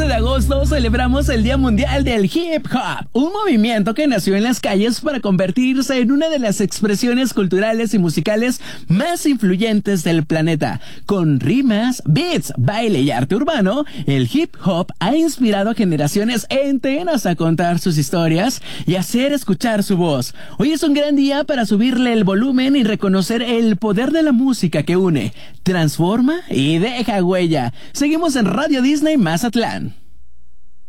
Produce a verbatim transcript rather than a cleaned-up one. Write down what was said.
de agosto celebramos el Día Mundial del Hip Hop, un movimiento que nació en las calles para convertirse en una de las expresiones culturales y musicales más influyentes del planeta. Con rimas, beats, baile y arte urbano, el hip hop ha inspirado a generaciones enteras a contar sus historias y hacer escuchar su voz. Hoy es un gran día para subirle el volumen y reconocer el poder de la música que une, transforma y deja huella. Seguimos en Radio Disney Mazatlán.